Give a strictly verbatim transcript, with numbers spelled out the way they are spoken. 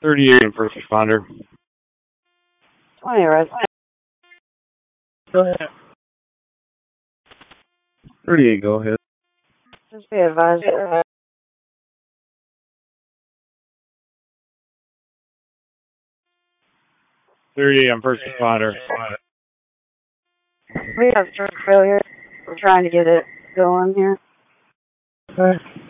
thirty-eight and first responder. twenty, right? Go ahead. thirty-eight, go ahead. Just be advised. thirty-eight on first responder. We have truck failure. We're trying to get it going here. Okay.